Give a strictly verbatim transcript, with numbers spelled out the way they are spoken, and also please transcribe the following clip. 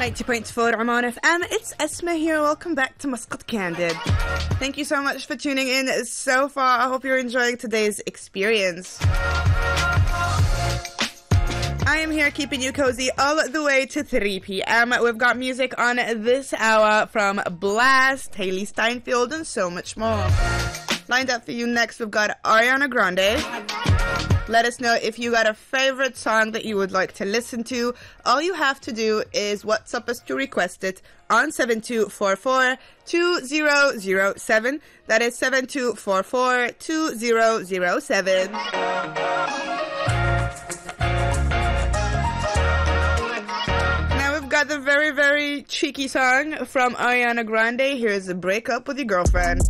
ninety point four Oman F M. It's Esma here. Welcome back to Muscat Candid. Thank you so much for tuning in so far. I hope you're enjoying today's experience. I am here keeping you cozy all the way to three p.m. We've got music on this hour from Blast, Haley Steinfeld, and so much more. Lined up for you next, we've got Ariana Grande. Let us know if you got a favorite song that you would like to listen to. All you have to do is WhatsApp us to request it on seven two four four, two zero zero seven. That is seven two four four, two zero zero seven. Now we've got the very, very cheeky song from Ariana Grande. Here's a Break Up With Your Girlfriend.